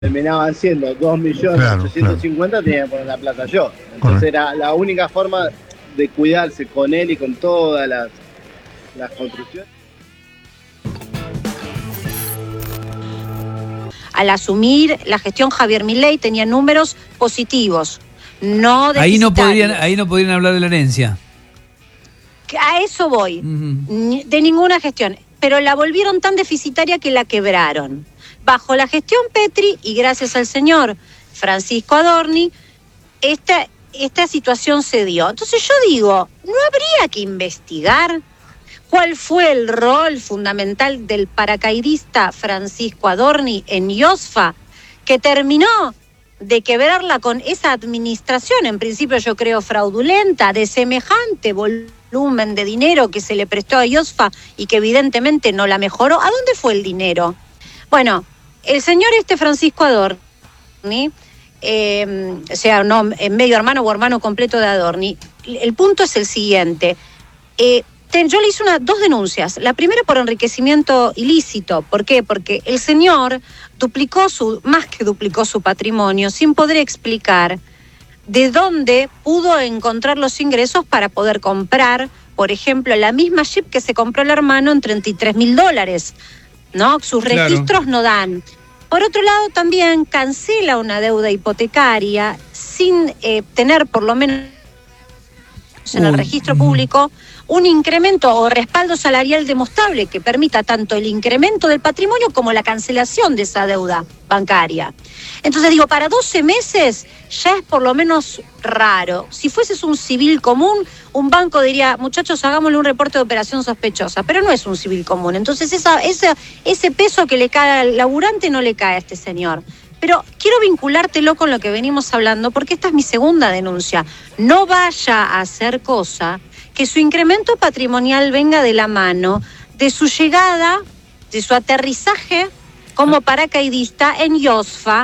terminaban siendo 2.850.000, tenía que poner la plata yo. Entonces era la única forma de cuidarse con él y con todas las construcciones. Al asumir la gestión Javier Milei tenía números positivos, no deficitarios. Ahí no podrían hablar de la herencia. A eso voy, de ninguna gestión, pero la volvieron tan deficitaria que la quebraron. Bajo la gestión Petri y gracias al señor Francisco Adorni, esta situación se dio. Entonces yo digo, ¿no habría que investigar cuál fue el rol fundamental del paracaidista Francisco Adorni en IOSFA, que terminó de quebrarla con esa administración, en principio yo creo fraudulenta, de semejante volumen de dinero que se le prestó a IOSFA y que evidentemente no la mejoró? ¿A dónde fue el dinero? Bueno, el señor Francisco Adorni, medio hermano o hermano completo de Adorni, el punto es el siguiente. Yo le hice dos denuncias. La primera por enriquecimiento ilícito. ¿Por qué? Porque el señor más que duplicó su patrimonio sin poder explicar de dónde pudo encontrar los ingresos para poder comprar, por ejemplo, la misma Jeep que se compró el hermano en $33.000, ¿no? Sus registros no dan. Por otro lado, también cancela una deuda hipotecaria sin tener por lo menos en el registro público un incremento o respaldo salarial demostrable que permita tanto el incremento del patrimonio como la cancelación de esa deuda bancaria. Entonces digo, para 12 meses ya es por lo menos raro. Si fueses un civil común, un banco diría, muchachos, hagámosle un reporte de operación sospechosa, pero no es un civil común. Entonces ese peso que le cae al laburante no le cae a este señor. Pero quiero vinculártelo con lo que venimos hablando, porque esta es mi segunda denuncia. No vaya a hacer cosa que su incremento patrimonial venga de la mano de su llegada, de su aterrizaje como paracaidista en IOSFA,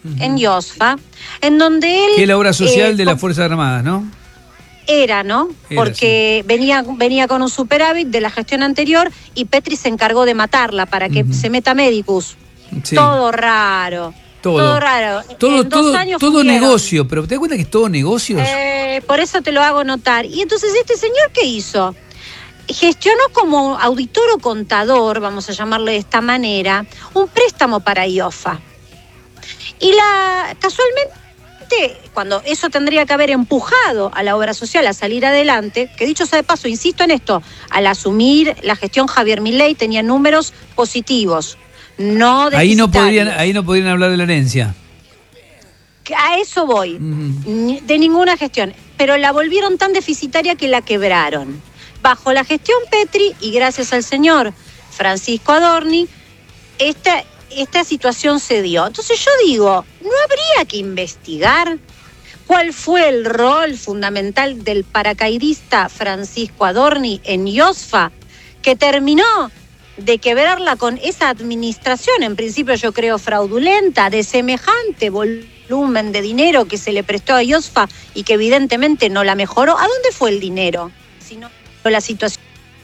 en donde él... Que es la obra social de las Fuerzas Armadas, ¿no? ¿No? Porque sí. venía con un superávit de la gestión anterior y Petri se encargó de matarla para que se meta Medicus. Sí. Todo raro. Todo raro. Todo negocio, pero ¿te das cuenta que es todo negocios? Por eso te lo hago notar. Y entonces, ¿este señor qué hizo? Gestionó como auditor o contador, vamos a llamarle de esta manera, un préstamo para IOSFA. Y casualmente, cuando eso tendría que haber empujado a la obra social a salir adelante, que dicho sea de paso, insisto en esto, al asumir la gestión Javier Milei tenía números positivos. Ahí no podrían hablar de la herencia. A eso voy, de ninguna gestión, pero la volvieron tan deficitaria que la quebraron. Bajo la gestión Petri y gracias al señor Francisco Adorni, esta situación se dio. Entonces yo digo, ¿no habría que investigar cuál fue el rol fundamental del paracaidista Francisco Adorni en IOSFA, que terminó de quebrarla con esa administración, en principio yo creo fraudulenta, de semejante volumen de dinero que se le prestó a IOSFA y que evidentemente no la mejoró? ¿A dónde fue el dinero? Si no, la situación.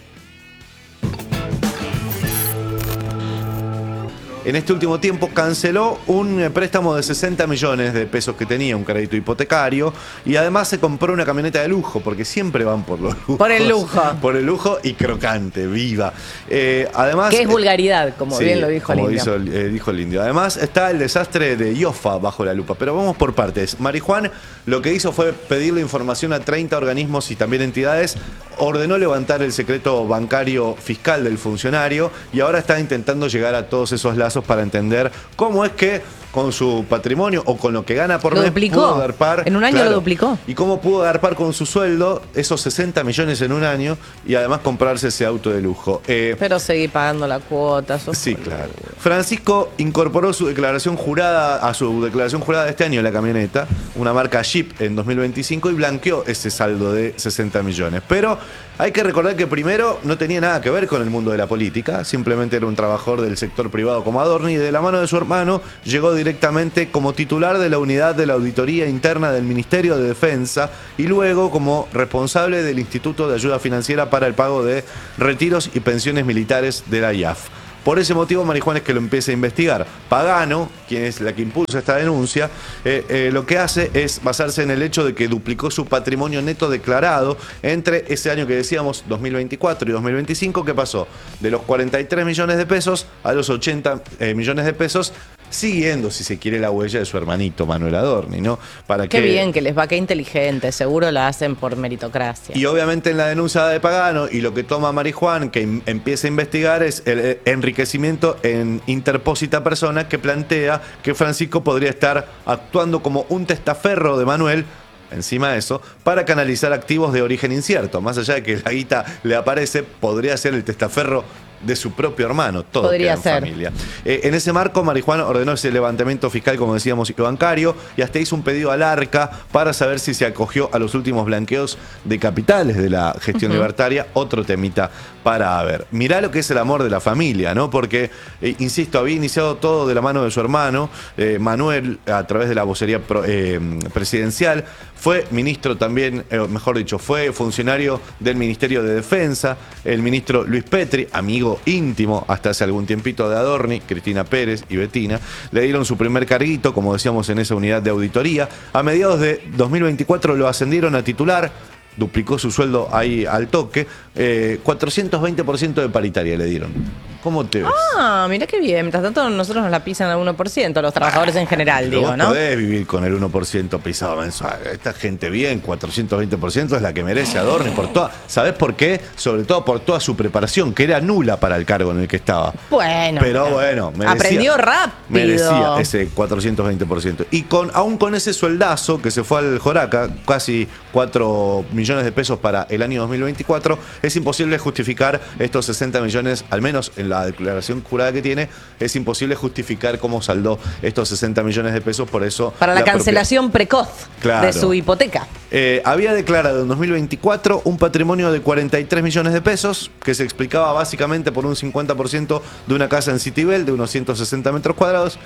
En este último tiempo canceló un préstamo de 60 millones de pesos que tenía, un crédito hipotecario, y además se compró una camioneta de lujo, porque siempre van por los lujos. Por el lujo. Por el lujo y crocante, viva. Además, que es vulgaridad, como bien lo dijo el indio. Dijo el indio. Además está el desastre de IOSFA bajo la lupa, pero vamos por partes. Marijuán lo que hizo fue pedirle información a 30 organismos y también entidades, ordenó levantar el secreto bancario fiscal del funcionario y ahora está intentando llegar a todos esos lazos para entender cómo es que con su patrimonio o con lo que gana por mes pudo garpar. En un año lo duplicó. Y cómo pudo garpar con su sueldo esos 60 millones en un año y además comprarse ese auto de lujo. Pero seguí pagando la cuota. Sí, claro. Francisco incorporó a su declaración jurada de este año la camioneta, una marca Jeep en 2025, y blanqueó ese saldo de 60 millones. Pero hay que recordar que primero no tenía nada que ver con el mundo de la política, simplemente era un trabajador del sector privado como Adorni y de la mano de su hermano llegó directamente como titular de la unidad de la auditoría interna del Ministerio de Defensa y luego como responsable del Instituto de Ayuda Financiera para el pago de retiros y pensiones militares de la IAF. Por ese motivo, Marijuán es que lo empieza a investigar. Pagano, quien es la que impulsa esta denuncia, lo que hace es basarse en el hecho de que duplicó su patrimonio neto declarado entre ese año que decíamos, 2024 y 2025, que pasó de los 43 millones de pesos a los 80 millones de pesos, siguiendo, si se quiere, la huella de su hermanito Manuel Adorni, ¿no? Qué bien que les va, qué inteligente, seguro la hacen por meritocracia. Y obviamente en la denuncia de Pagano, y lo que toma Marijuán, que empieza a investigar, es el enriquecimiento en interpósita persona, que plantea que Francisco podría estar actuando como un testaferro de Manuel, encima de eso, para canalizar activos de origen incierto. Más allá de que la guita le aparece, podría ser el testaferro de su propio hermano, todo queda en familia. En ese marco, Marijuán ordenó ese levantamiento fiscal, como decíamos, y bancario, y hasta hizo un pedido al ARCA para saber si se acogió a los últimos blanqueos de capitales de la gestión libertaria. Otro temita para ver. Mirá lo que es el amor de la familia, ¿no? Porque, insisto, había iniciado todo de la mano de su hermano, Manuel, a través de la vocería presidencial. Fue ministro también, mejor dicho, fue funcionario del Ministerio de Defensa. El ministro Luis Petri, amigo íntimo hasta hace algún tiempito de Adorni, Cristina Pérez y Bettina, le dieron su primer carguito, como decíamos, en esa unidad de auditoría. A mediados de 2024 lo ascendieron a titular, duplicó su sueldo ahí al toque, 420% de paritaria le dieron. ¿Cómo te ves? Ah, mirá qué bien. Mientras tanto, nosotros nos la pisan al 1%, los trabajadores en general, digo, vos ¿no? Podés vivir con el 1% pisado mensual. Esta gente bien, 420% es la que merece Adorni por toda. ¿Sabés por qué? Sobre todo por toda su preparación, que era nula para el cargo en el que estaba. Bueno. Pero bueno, merecía, aprendió rápido. Merecía ese 420%. Y aún con ese sueldazo que se fue al Joraca, casi 4 millones de pesos para el año 2024, es imposible justificar estos 60 millones, al menos en la declaración jurada que tiene, es imposible justificar cómo saldó estos 60 millones de pesos, por eso... Para la cancelación precoz de su hipoteca. Había declarado en 2024 un patrimonio de 43 millones de pesos, que se explicaba básicamente por un 50% de una casa en Citibel de unos 160 metros cuadrados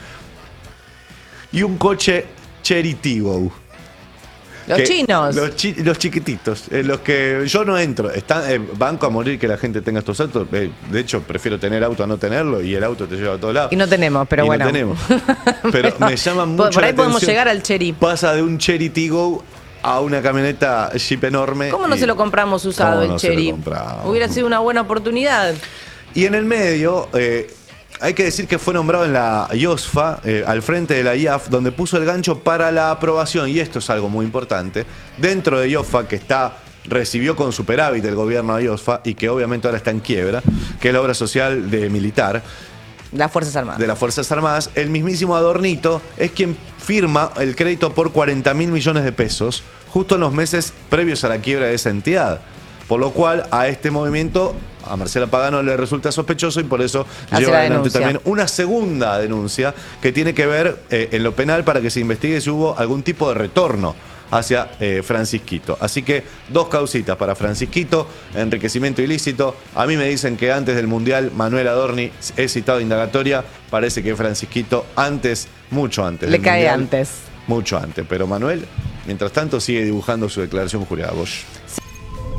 y un coche Chery Tiggo. Los chinos. Los chiquititos, los que yo no entro. Banco a morir que la gente tenga estos autos. De hecho, prefiero tener auto a no tenerlo, y el auto te lleva a todos lados. Y no tenemos, pero bueno. No tenemos. Pero me llama mucho por ahí la podemos atención. llegar al Chery. Pasa de un Chery Tiggo a una camioneta Jeep enorme. ¿Cómo no se lo compramos usado el Chery? Hubiera sido una buena oportunidad. Y en el medio... hay que decir que fue nombrado en la IOSFA, al frente de la IAF, donde puso el gancho para la aprobación, y esto es algo muy importante, dentro de IOSFA, que recibió con superávit el gobierno de IOSFA, y que obviamente ahora está en quiebra, que es la obra social de militar. Las Fuerzas Armadas. De las Fuerzas Armadas. El mismísimo Adornito es quien firma el crédito por 40.000 millones de pesos, justo en los meses previos a la quiebra de esa entidad. Por lo cual, a este movimiento, a Marcela Pagano le resulta sospechoso, y por eso lleva adelante también una segunda denuncia que tiene que ver en lo penal, para que se investigue si hubo algún tipo de retorno hacia Francisquito. Así que 2 causitas para Francisquito: enriquecimiento ilícito. A mí me dicen que antes del Mundial Manuel Adorni es citado a indagatoria. Parece que Francisquito mucho antes. Le cae mundial, antes. Mucho antes. Pero Manuel, mientras tanto, sigue dibujando su declaración jurada. Bosch.